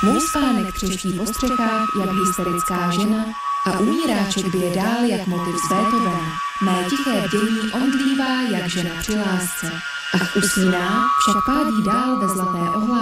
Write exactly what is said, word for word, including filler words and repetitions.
Můj spánek třeští po střechách, jak hysterická žena, a umíráček bije dál, jak motiv z Beethovena. Mé tiché bdění omdlívá, jak žena při lásce. Ach, usíná, však pádí dál ve zlaté ohlásce.